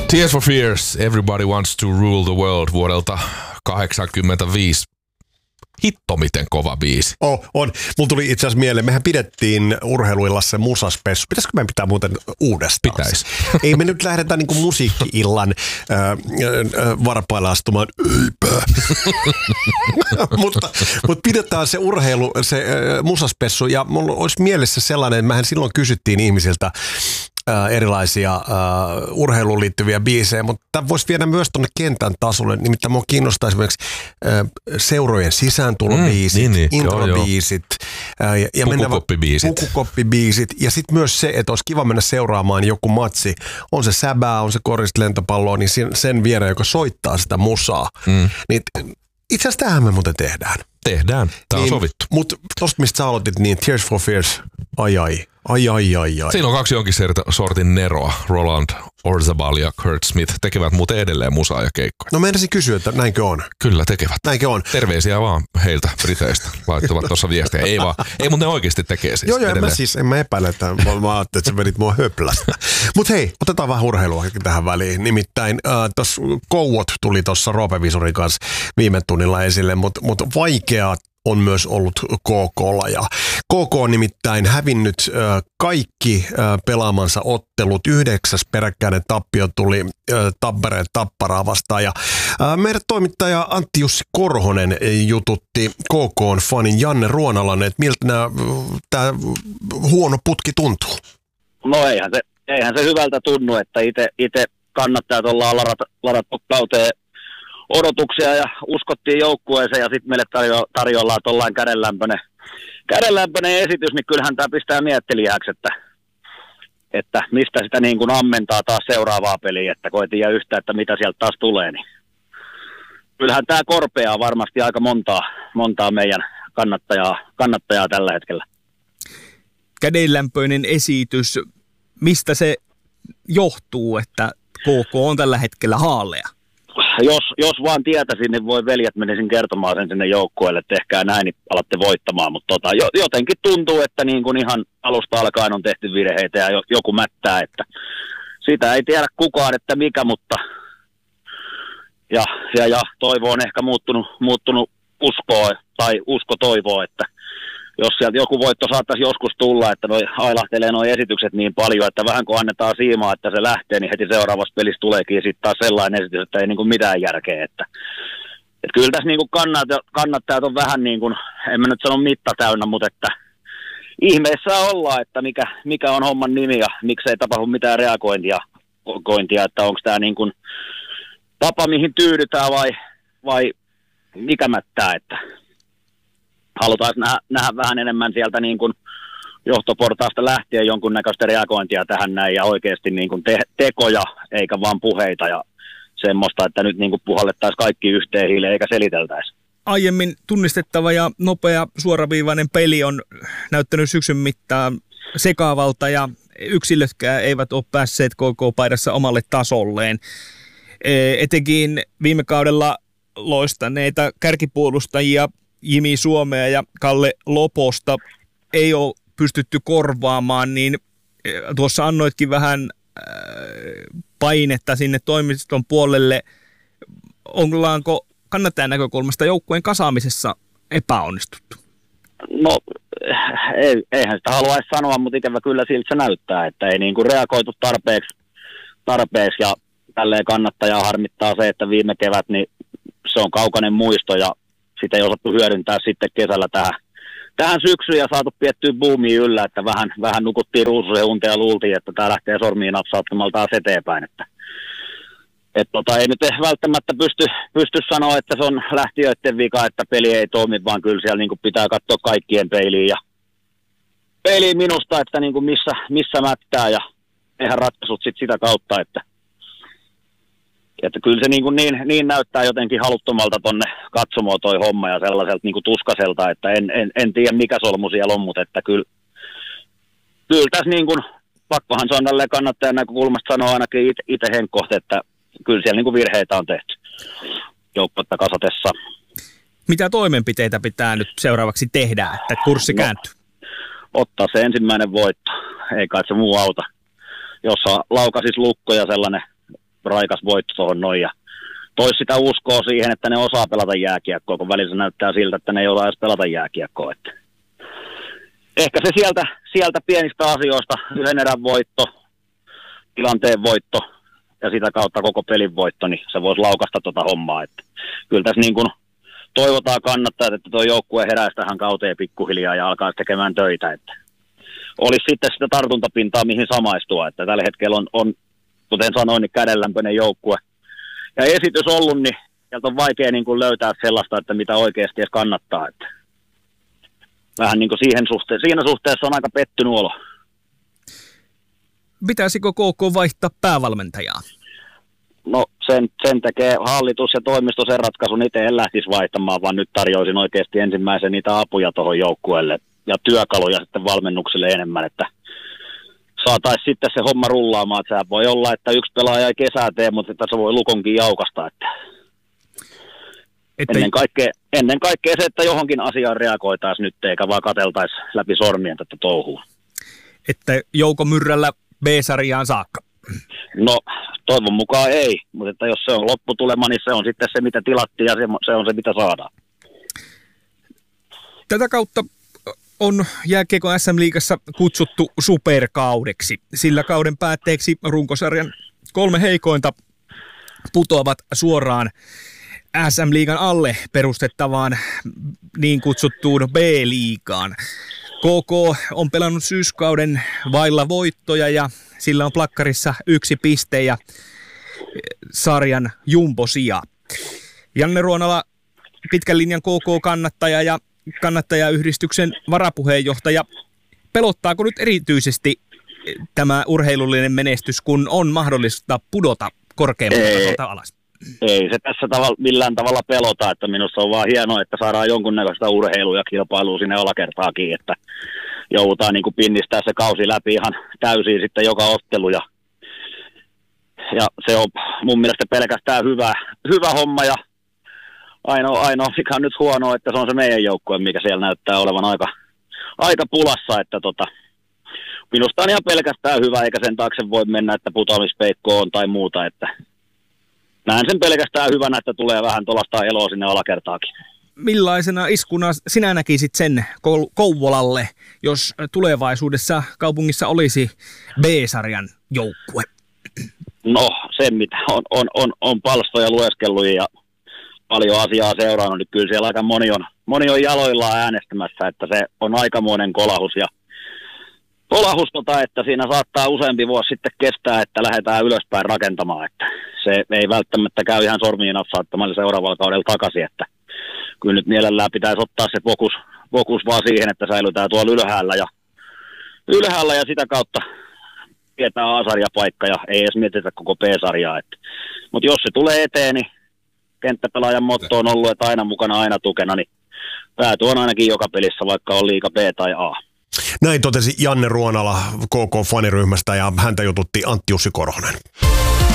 Tears for Fears, Everybody Wants to Rule the World vuodelta 1985. Hitto, miten kova biisi. On. Mulla tuli itse asiassa mieleen, mehän pidettiin urheiluillassa musaspessu. Pitäisikö meidän pitää muuten uudestaan? Pitäisi. Ei me nyt lähdetä niinku musiikki-illan varpailla astumaan. Eipä. mutta pidetään se urheilu, se musaspessu. Ja mulla olisi mielessä sellainen, että mehän silloin kysyttiin ihmisiltä erilaisia urheiluun liittyviä biisejä, mutta tämä voisi viedä myös tuonne kentän tasolle. Nimittäin minua kiinnostaa esimerkiksi seurojen sisääntulobiisit, introbiisit ja pukukoppibiisit. Ja sitten myös se, että olisi kiva mennä seuraamaan joku matsi. On se säbää, on se korista lentopalloa, niin sen viereen, joka soittaa sitä musaa. Niin itse asiassa tämähän me muuten tehdään. Tehdään. Tämä on sovittu. Mutta tosta, mistä sä aloitit, niin Tears for Fears, ai. Siinä on kaksi jonkin sortin neroa. Roland Orzabal ja Kurt Smith tekevät muuten edelleen musaa ja keikkoja. No meinasin kysyä, että näinkö on? Kyllä tekevät. Näinkö on? Terveisiä vaan heiltä Briteistä. Laittuvat tuossa viestiä. Ei vaan. Ei, mutta ne oikeasti tekee siis. Joo, en mä epäile, että mä ajattelin, että sä vedit mua höplästä. Mutta hei, otetaan vähän urheilua tähän väliin. Nimittäin tuossa Kouot tuli tuossa Roope Visurin kanssa viime tunnilla esille, mutta vaikeaa on myös ollut KK:lla. Ja KK on nimittäin hävinnyt kaikki pelaamansa ottelut. 9. peräkkäinen tappio tuli Tampereen Tapparaa vastaan. Ja meidän toimittaja Antti Jussi Korhonen jututti KK:n fanin Janne Ruonalan, että miltä tämä huono putki tuntuu. No eihän se hyvältä tunnu, että itse kannattajat ollaan ladattu kauteen odotuksia ja uskottiin joukkueeseen ja sitten meille tarjoillaan tuollainen kädenlämpöinen esitys, niin kyllähän tämä pistää miettelijäksi, että mistä sitä niin kuin ammentaa taas seuraavaa peliä, että kun ei tiedä yhtään, että mitä sieltä taas tulee, niin kyllähän tämä korpeaa varmasti aika montaa meidän kannattajaa tällä hetkellä. Kädenlämpöinen esitys, mistä se johtuu, että KK on tällä hetkellä haalea? Jos vaan tietäisin, niin voi veljet menisin kertomaan sen sinne joukkueelle, että tehkää näin, niin alatte voittamaan. Mutta jotenkin tuntuu, että niin kuin ihan alusta alkaen on tehty virheitä ja joku mättää, että sitä ei tiedä kukaan, että mikä, mutta ja toivo on ehkä muuttunut uskoa tai usko toivoo, että jos sieltä joku voitto saattaisi joskus tulla, että ailahtelee nuo esitykset niin paljon, että vähän kun annetaan siimaa, että se lähtee, niin heti seuraavassa pelissä tuleekin sitten taas sellainen esitys, että ei niin kuin mitään järkeä. Että kyllä tässä niin kuin kannattajat on vähän niin kuin, en mä nyt sano mitta täynnä, mutta että ihmeessä ollaan, että mikä on homman nimi ja miksi ei tapahdu mitään reagointia, että onko tämä niin kuin tapa, mihin tyydytään vai mikä mättää, että halutaan nähdä vähän enemmän sieltä niin kuin johtoportaasta lähtien jonkunnäköistä reagointia tähän näin ja oikeasti niin kuin tekoja eikä vaan puheita ja semmoista, että nyt niin kuin puhallettaisiin kaikki yhteen hiileen eikä seliteltäisi. Aiemmin tunnistettava ja nopea suoraviivainen peli on näyttänyt syksyn mittaan sekaavalta ja yksilötkään eivät ole päässeet KK-paidassa omalle tasolleen. Etenkin viime kaudella loistaneita kärkipuolustajia Jimi Suomea ja Kalle Loposta ei ole pystytty korvaamaan, niin tuossa annoitkin vähän painetta sinne toimiston puolelle. Ollaanko kannattajan näkökulmasta joukkueen kasaamisessa epäonnistuttu? No eihän sitä haluaisi sanoa, mutta ikävä kyllä siltä se näyttää, että ei niin kuin reagoitu tarpeeksi ja tälleen kannattajaa harmittaa se, että viime kevät niin se on kaukainen muisto ja sitä ei osattu hyödyntää sitten kesällä tähän syksyyn ja saatu piettyä boomiin yllä, että vähän nukuttiin ruususen unta ja luultiin, että tämä lähtee sormiin napsauttamalla taas eteenpäin. Että ei nyt välttämättä pysty sanoa, että se on lähtiöiden vika, että peli ei toimi, vaan kyllä siellä niin kuin pitää katsoa kaikkien peiliin minusta, että niin kuin missä mättää ja eihän ratkaisut sit sitä kautta, että kyllä se niin näyttää jotenkin haluttomalta tonne katsomoon toi homma ja sellaiselta niin kuin tuskaselta, että en tiedä mikä solmu siellä on, mutta että kyllä tässä niin kuin, pakkohan se on tälleen kannattajan näkökulmasta sanoa ainakin itse henkkohti, että kyllä siellä niin kuin virheitä on tehty joukkuetta kasatessa. Mitä toimenpiteitä pitää nyt seuraavaksi tehdä, että kurssi kääntyy? Ottaa se ensimmäinen voitto, ei kai se muu auta. Jos laukaisis lukko ja sellainen raikas voitto tuohon noin ja toisi sitä uskoa siihen, että ne osaa pelata jääkiekkoa, kun välillä se näyttää siltä, että ne ei osaa edes pelata jääkiekkoa. Että ehkä se sieltä pienistä asioista, yhden erän voitto, tilanteen voitto ja sitä kautta koko pelin voitto, niin se voisi laukasta tuota hommaa. Että kyllä tässä niin kuin toivotaan kannattaa, että tuo joukkue heräisi tähän kauteen pikkuhiljaa ja alkaa tekemään töitä. Että olisi sitten sitä tartuntapintaa, mihin samaistua. Että tällä hetkellä on kuten sanoin, niin kädenlämpöinen joukkue. Ja esitys ollut, niin sieltä on vaikea niin kuin löytää sellaista, että mitä oikeasti edes kannattaa. Että vähän niin kuin siinä suhteessa on aika pettynyt olo. Pitäisikö KK vaihtaa päävalmentajaa? No sen tekee hallitus ja toimisto sen ratkaisun. Itse en lähtisi vaihtamaan, vaan nyt tarjoisin oikeasti ensimmäisen niitä apuja tuohon joukkueelle ja työkaluja sitten valmennukselle enemmän, että saataisiin sitten se homma rullaamaan. Että se voi olla, että yksi pelaaja ei kesää tee, mutta tässä voi Lukonkin jaukasta. Että ennen kaikkea se, että johonkin asiaan reagoitaisiin nyt, eikä vaan katseltaisiin läpi sormien tätä touhua. Että Jouko Myrrällä B-sarjaan saakka? No, toivon mukaan ei, mutta että jos se on lopputulema, niin se on sitten se, mitä tilattiin ja se on se, mitä saadaan. Tätä kautta on jääkiekon SM-liigassa kutsuttu superkaudeksi. Sillä kauden päätteeksi runkosarjan 3 heikointa putoavat suoraan SM-liigan alle perustettavaan niin kutsuttuun B-liigaan. KK on pelannut syyskauden vailla voittoja ja sillä on plakkarissa 1 piste ja sarjan jumposija. Janne Ruonala, pitkän linjan KK-kannattaja ja kannattajayhdistyksen varapuheenjohtaja. Pelottaako nyt erityisesti tämä urheilullinen menestys, kun on mahdollista pudota korkeammalta tasolta alas? Ei se tässä millään tavalla pelota, että minusta on vaan hienoa, että saadaan jonkunnäköistä urheilua ja kilpailua sinne alakertaakin, että joudutaan niin kuin pinnistää se kausi läpi ihan täysin sitten joka ottelu ja se on mun mielestä pelkästään hyvä homma ja ainoa mikä on nyt huono, että se on se meidän joukkue, mikä siellä näyttää olevan aika pulassa, että minusta on ihan pelkästään hyvä, eikä sen taakse voi mennä, että putoamispeikko on tai muuta, että näen sen pelkästään hyvänä, että tulee vähän tuollaista eloa sinne alakertaakin. Millaisena iskuna sinä näkisit sen Kouvolalle, jos tulevaisuudessa kaupungissa olisi B-sarjan joukkue? No, se mitä on palstoja lueskellut ja paljon asiaa seurannut, niin kyllä siellä aika moni on jaloillaan äänestämässä, että se on aikamoinen kolahus että siinä saattaa useampi vuosi sitten kestää, että lähdetään ylöspäin rakentamaan, että se ei välttämättä käy ihan sormiin napsauttamalla seuraavalla kaudella takaisin, että kyllä nyt mielellään pitäisi ottaa se fokus vaan siihen, että säilytään tuolla ylhäällä ja sitä kautta pidetään A-sarjapaikka ja ei edes mietitä koko B-sarjaa, mutta jos se tulee eteen, niin kenttäpelaajan motto on ollut, että aina mukana, aina tukena, niin pääty on ainakin joka pelissä, vaikka on liiga B tai A. Näin totesi Janne Ruonala KK-faniryhmästä ja häntä jututti Antti Jussi Korhonen.